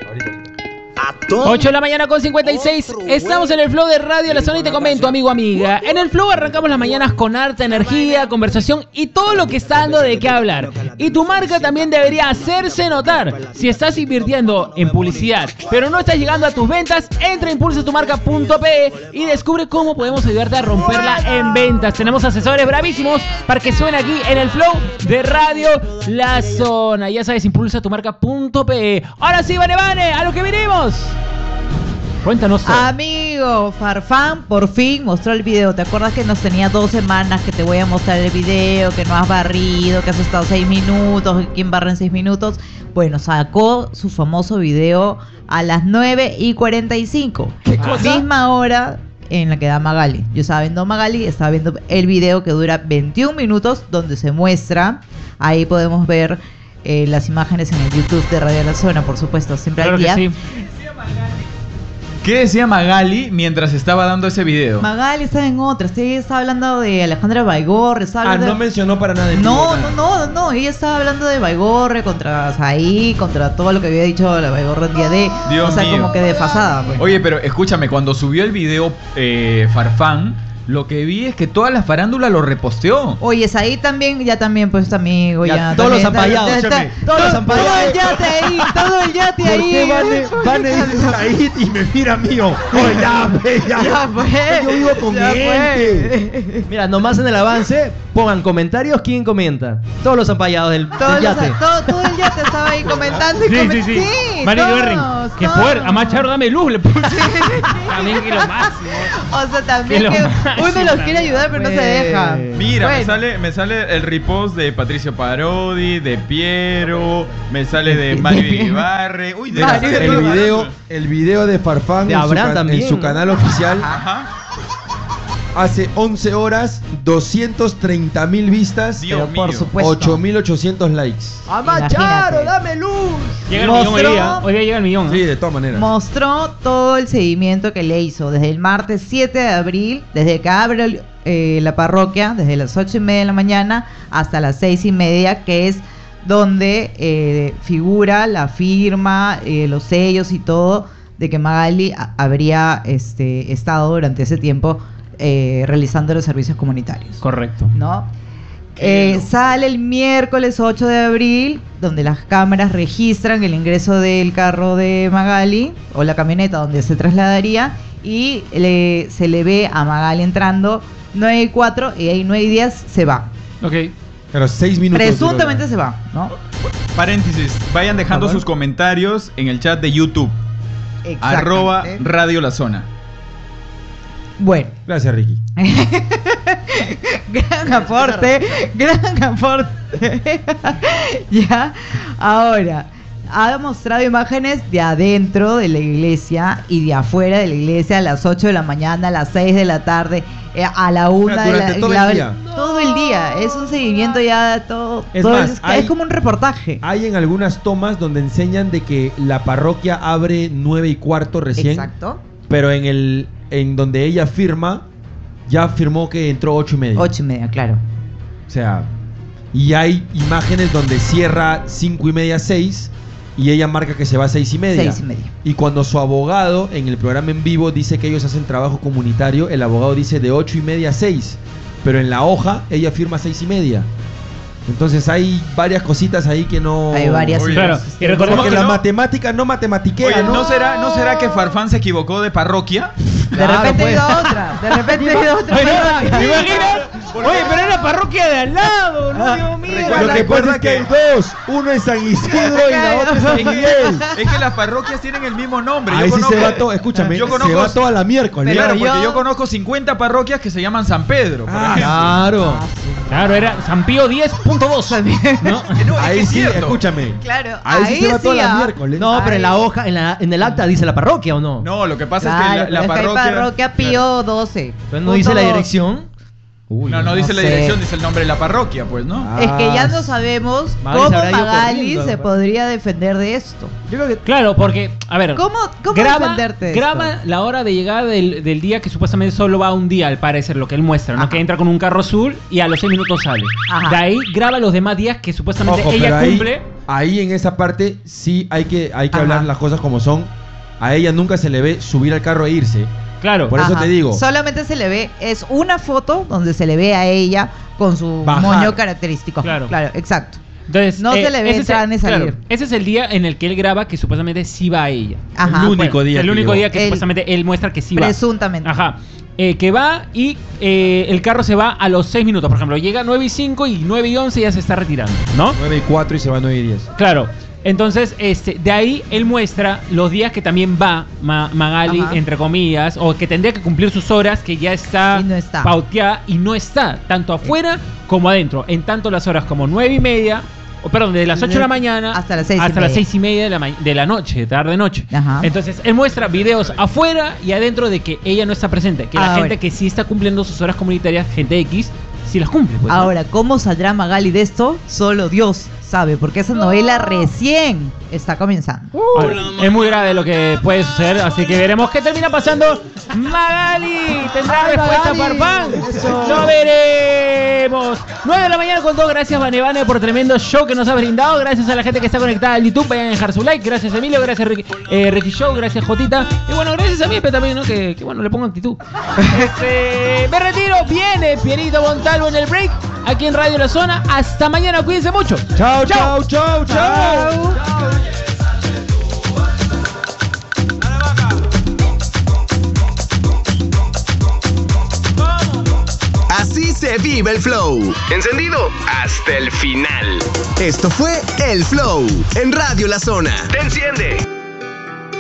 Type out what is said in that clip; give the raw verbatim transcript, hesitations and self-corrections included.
ocho de la mañana con cincuenta y seis. Estamos en el flow de Radio La Zona y te comento, amigo, amiga. En el flow arrancamos las mañanas con harta energía, conversación y todo lo que está dando de qué hablar. Y tu marca también debería hacerse notar. Si estás invirtiendo en publicidad, pero no estás llegando a tus ventas, entra a impulsa tu marca punto pe y descubre cómo podemos ayudarte a romperla en ventas. Tenemos asesores bravísimos para que suene aquí en el flow de Radio La Zona. Ya sabes, impulsa tu marca punto pe. Ahora sí, Vane Vane, a lo que vinimos. Cuéntanos todo. Amigo, Farfán por fin mostró el video. ¿Te acuerdas que nos tenía dos semanas que te voy a mostrar el video, que no has barrido, que has estado seis minutos, quién barra en seis minutos? Bueno, sacó su famoso video a las nueve y cuarenta y cinco. ¿Qué cosa? Misma hora en la que da Magali. Yo estaba viendo Magali, estaba viendo el video que dura veintiún minutos, donde se muestra. Ahí podemos ver eh, las imágenes en el YouTube de Radio La Zona, por supuesto, siempre Claro al que día. sí. ¿Qué decía Magali mientras estaba dando ese video? Magali estaba en otra, sí, ella estaba hablando de Alejandra Baigorre, estaba Ah, hablando no de... mencionó para nada. en No, vivo, no, nada. no, no, ella estaba hablando de Baigorre contra Saí, contra todo lo que había dicho la Baigorre el día de... Dios o sea, mío. como que desfasada, pues. Oye, pero escúchame, cuando subió el video eh, Farfán, lo que vi es que toda la farándula lo reposteó. Oye, Saí también, ya también, pues, tu amigo, ya. Ya, todos los también, ampallados, está- está- escúchame, todos los todo- ampallados. Todo el yate ahí, todo el yate ¿Por ahí. qué Vane, Vane dice Said y me mira a mí? Oh, ya, ve, ya. Ya fue. Yo vivo con ya gente. fue. Mira, nomás en el avance pongan comentarios quién comenta. Todos los ampallados del, del Todos los- yate. todo, todo el yate estaba ahí comentando y Sí, sí, comentando. sí. Mario Guerring. Que todos. poder. A Macharo dame luz. Le puse. También que lo máximo. O sea, también Que lo que máximo, uno los quiere ayudar, pero no se deja. Mira, me Bueno. sale me sale el repost de Patricio Parodi, de Piero, me sale de Mario Ibarre. Uy, de Mira, Mario de el toda la video, farándula. el video de Farfán De en, su Abraham can- también, en su ¿no? canal oficial Ajá. hace once horas, doscientos treinta mil vistas, Dios Pero por mío. supuesto. ocho mil ochocientos likes. ¡A Imagínate. Macharo, dame luz! Llega el millón hoy Mostró- día. Hoy día llega el millón. Sí, ¿eh? de todas maneras. Mostró todo el seguimiento que le hizo desde el martes siete de abril, desde que abre eh, la parroquia, desde las ocho y media de la mañana hasta las seis y media, que es donde eh, figura la firma, eh, los sellos y todo de que Magali a- habría este, estado durante ese tiempo eh, realizando los servicios comunitarios. Correcto. ¿No? Qué Eh, loco. sale el miércoles ocho de abril, donde las cámaras registran el ingreso del carro de Magali o la camioneta donde se trasladaría y le- se le ve a Magali entrando nueve y cuatro y ahí nueve y diez se va. Ok. Pero seis minutos. Presuntamente duró. se va, ¿no? Paréntesis, vayan dejando sus comentarios en el chat de YouTube. Arroba Exactamente. Radio La Zona. Bueno, Gracias, Ricky. gran aporte, gran aporte. Ya, ahora, ha mostrado imágenes de adentro de la iglesia y de afuera de la iglesia a las ocho de la mañana, a las seis de la tarde, eh, a la una de la Durante todo el la- día. todo el día. Es un seguimiento ya todo. Es todo más, es, hay- es como un reportaje. Hay en algunas tomas donde enseñan de que la parroquia abre nueve y cuarto recién, Exacto. pero en el en donde ella firma ya firmó que entró ocho y media. Ocho y media, claro. O sea, y hay imágenes donde cierra cinco y media, seis, y ella marca que se va a seis y media. Seis y media. Y cuando su abogado en el programa en vivo dice que ellos hacen trabajo comunitario, el abogado dice de ocho y media a seis, pero en la hoja ella firma seis y media. Entonces hay varias cositas ahí que no... Hay varias. Oye, Claro. Y recordemos Porque que la no- matemática no matematiquea, Oye, ¿no? ¿no será, ¿no será que Farfán se equivocó de parroquia? De Claro, repente pues. ha ido a otra. De repente ha ido a otra. Oye, no, parroquia. ¿te imaginas? Oye, pero es la parroquia de al lado, no Dios mío. recuerda- Lo que pasa recuerda es que hay que- dos, uno en San Isidro y la otra en San Miguel. Es que las parroquias tienen el mismo nombre. Ahí Yo sí conozco- se va todo, escúchame, yo se conozco- va toda la miércoles. Claro, Pero porque yo- yo conozco cincuenta parroquias que se llaman San Pedro. por Ah, ejemplo. claro. Claro, era San Pío diez punto dos. ¿No? No, es Ahí que es sí, cierto. escúchame. Claro, Ahí, sí se va toda la ah. miércoles. No, pero en la Ay. hoja, en, la, en el acta dice la parroquia o no. No, lo que pasa Claro, es que la, la pero es que hay parroquia. parroquia Pío doce. Pero no dice la Punto dos. dirección. Uy, No, no dice la sé. dirección, dice el nombre de la parroquia, pues, ¿no? Ah, Es que ya no sabemos Magali se cómo habrá ido Magali corriendo, se ¿no? podría defender de esto. Yo creo que Claro, porque, a ver, ¿Cómo, cómo graba, defenderte de graba esto? la hora de llegada del, del día que supuestamente solo va un día, al parecer, lo que él muestra, ¿no? Ajá. Que entra con un carro azul y a los seis minutos sale. Ajá. De ahí graba los demás días que supuestamente Ojo, ella pero ahí- cumple. ahí en esa parte sí hay que, hay que Ajá. hablar las cosas como son. A ella nunca se le ve subir al carro e irse. Claro. Por eso Ajá. te digo. Solamente se le ve, es una foto donde se le ve a ella con su Bajar. moño característico. Claro. Claro, exacto. Entonces, No se le ve ese es entrar el- ni salir. claro, ese es el día en el que él graba que supuestamente sí va a ella. Ajá. El único día El que único llegó. día que El- supuestamente él muestra que sí va. Presuntamente. Ajá. Eh, que va y eh, el carro se va a los seis minutos. Por ejemplo, llega nueve y cinco y nueve y once ya se está retirando, ¿no? nueve y cuatro y se va nueve y diez. Claro. Entonces, este, de ahí él muestra los días que también va Ma- Magali, Ajá. entre comillas, o que tendría que cumplir sus horas, que ya está, Y no está. pauteada y no está, tanto afuera como adentro. En tanto las horas como nueve y media, o perdón, de las ocho de la mañana Hasta las seis y hasta las media. seis y media de la, ma- de la noche, tarde-noche. Ajá. Entonces, él muestra videos afuera y adentro de que ella no está presente. Que la Ahora. gente que sí está cumpliendo sus horas comunitarias, gente X, sí las cumple. Pues, ¿no? Ahora, ¿cómo saldrá Magali de esto? Solo Dios sabe, porque esa novela recién está comenzando. Ahora, es muy grave lo que puede suceder, así que veremos qué termina pasando. Magali tendrá Ay, respuesta Magali. Farfán. Eso. Lo veremos. nueve de la mañana con dos. Gracias, Vane Vane, por tremendo show que nos ha brindado. Gracias a la gente que está conectada al YouTube. Vayan a dejar su like. Gracias, Emilio. Gracias, Ricky, eh, Ricky Show. Gracias, Jotita. Y bueno, gracias a mí, pero también, ¿no? Que, que bueno, le pongo actitud. Este, me retiro. Viene Pierito Montalvo en el break. Aquí en Radio La Zona. Hasta mañana. Cuídense mucho. Chao, chao, chao, chao. Así se vive el flow. Encendido hasta el final. Esto fue El Flow en Radio La Zona. Te enciende.